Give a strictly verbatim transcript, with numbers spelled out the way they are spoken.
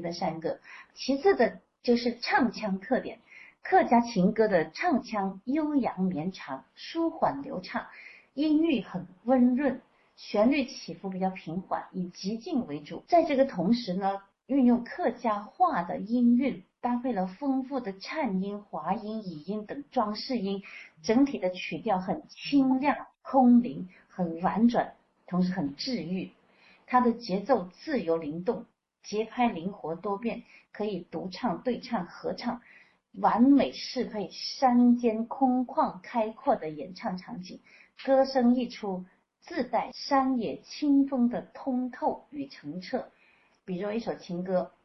的山歌。其次的就是唱腔特点，客家情歌的唱腔悠扬绵长，舒缓流畅，音域很温润，旋律起伏比较平缓，以极静为主。在这个同时呢，运用客家话的音韵，搭配了丰富的颤音、滑音、乙音等装饰音，整体的曲调很清亮空灵，很婉转，同时很治愈。它的节奏自由灵动，节拍灵活多变，可以独唱、对唱、合唱，完美适配山间空旷开阔的演唱场景。歌声一出，自带山野清风的通透与澄澈。比如一首情歌，